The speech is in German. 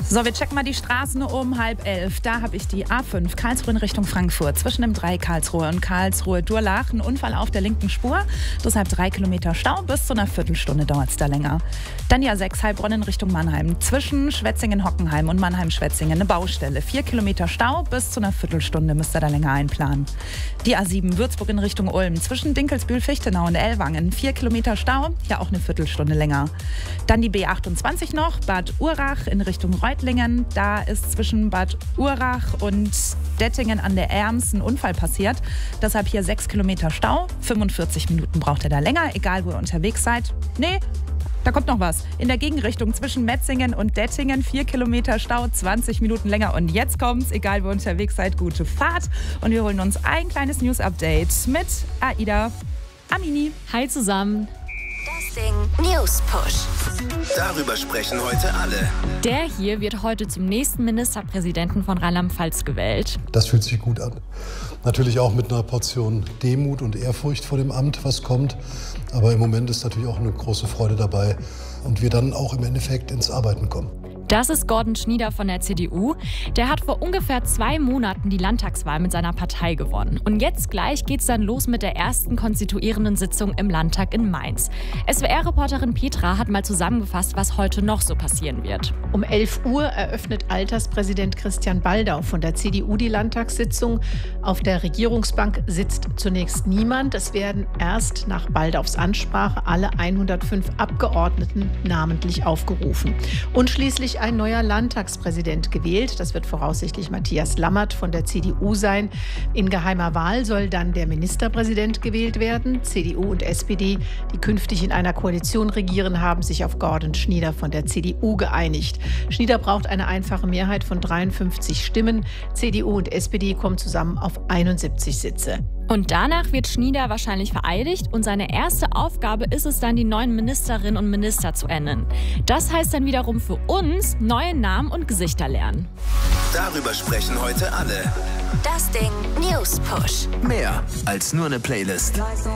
So, wir checken mal die Straßen um 10:30. Da habe ich die A5 Karlsruhe in Richtung Frankfurt. Zwischen dem Dreieck Karlsruhe und Karlsruhe-Durlach ein Unfall auf der linken Spur. Deshalb 3 Kilometer Stau. Bis zu einer Viertelstunde dauert es da länger. Dann die A6 Heilbronn in Richtung Mannheim. Zwischen Schwetzingen-Hockenheim und Mannheim-Schwetzingen eine Baustelle. 4 Kilometer Stau. Bis zu einer Viertelstunde müsst ihr da länger einplanen. Die A7 Würzburg in Richtung Ulm. Zwischen Dinkelsbühl-Fichtenau und Ellwangen. 4 Kilometer Stau. Ja, auch eine Viertelstunde länger. Dann die B28 noch. Bad Urach in Richtung Reutlingen. Da ist zwischen Bad Urach und Dettingen an der Erms ein Unfall passiert. Deshalb hier 6 Kilometer Stau. 45 Minuten braucht ihr da länger, egal wo ihr unterwegs seid. Nee, da kommt noch was. In der Gegenrichtung zwischen Metzingen und Dettingen 4 Kilometer Stau, 20 Minuten länger. Und jetzt kommt's, egal wo ihr unterwegs seid, gute Fahrt. Und wir holen uns ein kleines News-Update mit Aida Amini. Hi zusammen. Das Ding News Push. Darüber sprechen heute alle. Der hier wird heute zum nächsten Ministerpräsidenten von Rheinland-Pfalz gewählt. Das fühlt sich gut an. Natürlich auch mit einer Portion Demut und Ehrfurcht vor dem Amt, was kommt. Aber im Moment ist natürlich auch eine große Freude dabei und wir dann auch im Endeffekt ins Arbeiten kommen. Das ist Gordon Schnieder von der CDU. Der hat vor ungefähr 2 Monaten die Landtagswahl mit seiner Partei gewonnen. Und jetzt gleich geht's dann los mit der ersten konstituierenden Sitzung im Landtag in Mainz. SWR-Reporterin Petra hat mal zusammengefasst, was heute noch so passieren wird. Um 11 Uhr eröffnet Alterspräsident Christian Baldau von der CDU die Landtagssitzung. Auf der Regierungsbank sitzt zunächst niemand. Es werden erst nach Baldaus Ansprache alle 105 Abgeordneten namentlich aufgerufen. Und schließlich ein neuer Landtagspräsident gewählt. Das wird voraussichtlich Matthias Lammert von der CDU sein. In geheimer Wahl soll dann der Ministerpräsident gewählt werden. CDU und SPD, die künftig in einer Koalition regieren, haben sich auf Gordon Schnieder von der CDU geeinigt. Schnieder braucht eine einfache Mehrheit von 53 Stimmen. CDU und SPD kommen zusammen auf 71 Sitze. Und danach wird Schnieder wahrscheinlich vereidigt und seine erste Aufgabe ist es dann, die neuen Ministerinnen und Minister zu ernennen. Das heißt dann wiederum für uns neue Namen und Gesichter lernen. Darüber sprechen heute alle. Das Ding News Push. Mehr als nur eine Playlist.